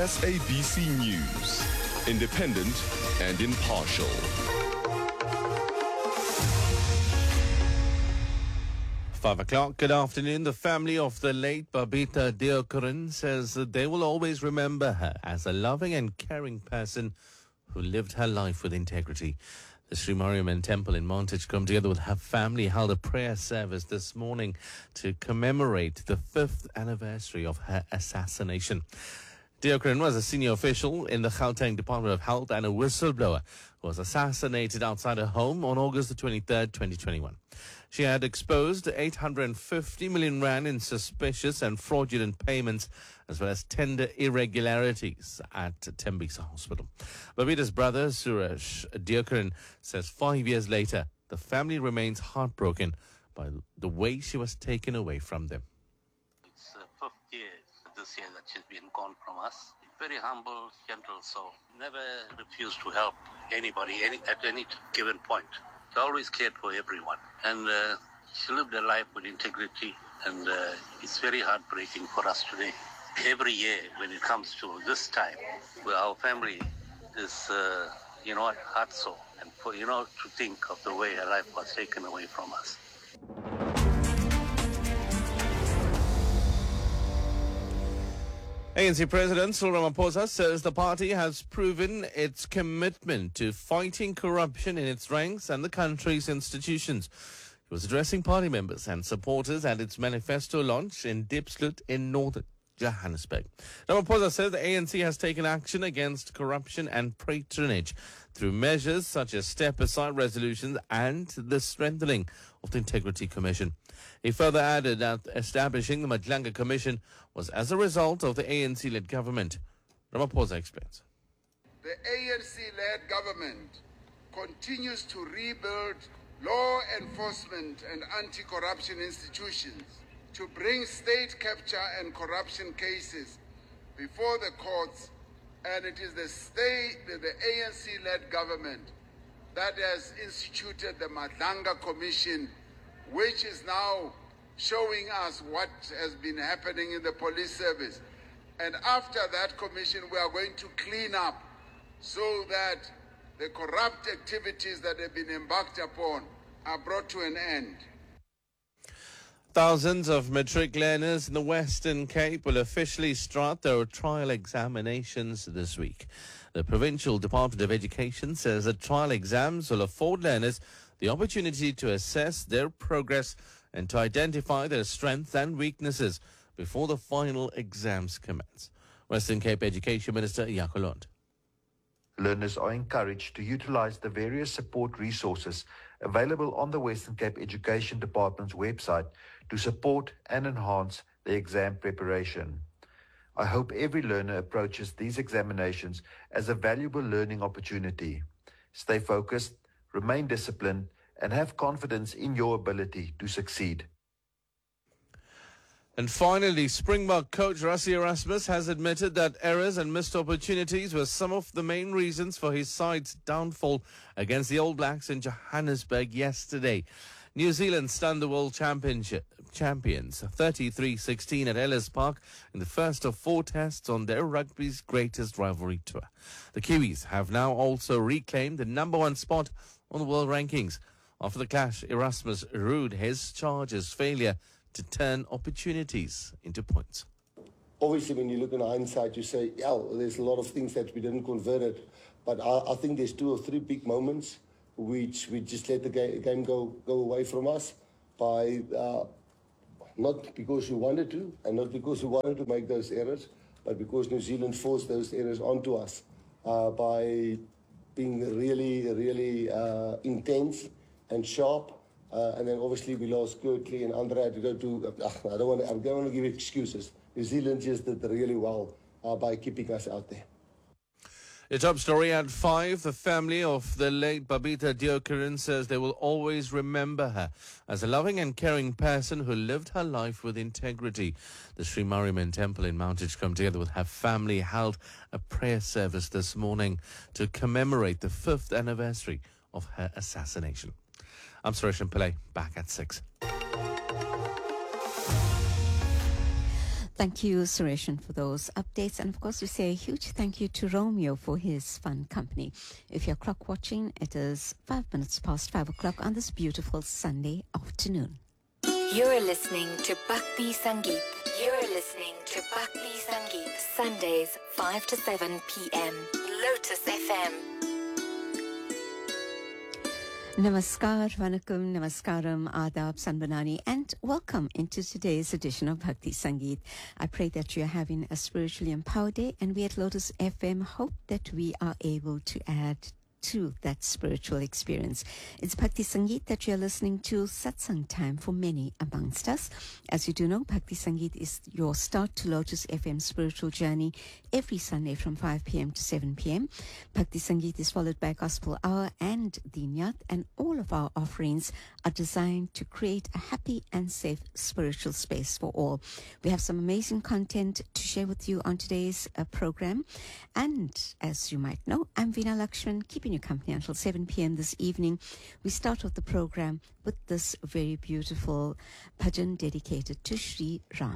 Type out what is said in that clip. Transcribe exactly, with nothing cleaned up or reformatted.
S A B C News, independent and impartial. Five o'clock, good afternoon. The family of the late Babita Deokaran says that they will always remember her as a loving and caring person who lived her life with integrity. The Sri Mariamman Temple in Montage, together with her family, held a prayer service this morning to commemorate the fifth anniversary of her assassination. Deokaran was a senior official in the Gauteng Department of Health and a whistleblower who was assassinated outside her home on August the twenty-third, twenty twenty-one. She had exposed eight hundred fifty million rand in suspicious and fraudulent payments, as well as tender irregularities at Tembisa Hospital. Babita's brother, Suresh Deokaran, says five years later, the family remains heartbroken by the way she was taken away from them. It's the fifth year this year that she's been gone from us. Very humble, gentle soul. Never refused to help anybody any, at any given point. She always cared for everyone. And uh, she lived a life with integrity. And uh, it's very heartbreaking for us today. Every year when it comes to this time, where our family is, uh, you know, heart sore. And for, you know, to think of the way her life was taken away from us. A N C President Cyril Ramaphosa says the party has proven its commitment to fighting corruption in its ranks and the country's institutions. He was addressing party members and supporters at its manifesto launch in Diepsloot in northern Johannesburg. Ramaphosa says the A N C has taken action against corruption and patronage through measures such as step-aside resolutions and the strengthening of the Integrity Commission. He further added that establishing the Madlanga Commission was as a result of the A N C-led government. Ramaphosa explains. The A N C-led government continues to rebuild law enforcement and anti-corruption institutions to bring state capture and corruption cases before the courts, and it is the state, the, the A N C-led government that has instituted the Madlanga Commission, which is now showing us what has been happening in the police service. And after that commission, we are going to clean up so that the corrupt activities that have been embarked upon are brought to an end. Thousands of matric learners in the Western Cape will officially start their trial examinations this week. The Provincial Department of Education says that trial exams will afford learners the opportunity to assess their progress and to identify their strengths and weaknesses before the final exams commence. Western Cape Education Minister Yakolond. Learners are encouraged to utilize the various support resources available on the Western Cape Education Department's website to support and enhance their exam preparation. I hope every learner approaches these examinations as a valuable learning opportunity. Stay focused, remain disciplined, and have confidence in your ability to succeed. And finally, Springbok coach Rassie Erasmus has admitted that errors and missed opportunities were some of the main reasons for his side's downfall against the All Blacks in Johannesburg yesterday. New Zealand stunned the world championship champions thirty-three sixteen at Ellis Park in the first of four tests on their rugby's greatest rivalry tour. The Kiwis have now also reclaimed the number one spot on the world rankings. After the clash, Erasmus rued his charge's failure to turn opportunities into points. Obviously, when you look in hindsight, you say, yeah, there's a lot of things that we didn't convert it. But I, I think there's two or three big moments which we just let the game, game go, go away from us by uh, not because we wanted to and not because we wanted to make those errors, but because New Zealand forced those errors onto us uh, by being really, really uh, intense and sharp. Uh, and then obviously we lost Kirkley and Andre had to go to, uh, I don't want to, I don't want to give excuses. New Zealand just did really well uh, by keeping us out there. The top story at five, the family of the late Babita Deokaran says they will always remember her as a loving and caring person who lived her life with integrity. The Sri Mariamman Temple in Mount Edgecombe, together with her family, held a prayer service this morning to commemorate the fifth anniversary of her assassination. I'm Suresh Pillay, back at six. Thank you, Sureshan, for those updates. And of course, we say a huge thank you to Romeo for his fun company. If you're clock watching, it is five minutes past five o'clock on this beautiful Sunday afternoon. You're listening to Bhakti Sangeet. You're listening to Bhakti Sangeet. Sundays, five to seven p.m. Lotus F M. Namaskar, Vanakkam, Namaskaram, Adab, Sanbanani, and welcome into today's edition of Bhakti Sangeet. I pray that you're having a spiritually empowered day, and we at Lotus F M hope that we are able to add to that spiritual experience. It's Bhakti Sangeet that you're listening to, satsang time for many amongst us. As you do know, Bhakti Sangeet is your start to Lotus F M's spiritual journey every Sunday from five p.m. to seven p.m. Bhakti Sangeet is followed by Gospel Hour and Dinyat, and all of our offerings are designed to create a happy and safe spiritual space for all. We have some amazing content to share with you on today's uh, program. And as you might know, I'm Veena Lakshman, keeping you company until seven p.m. this evening. We start off the program with this very beautiful bhajan dedicated to Sri Ram.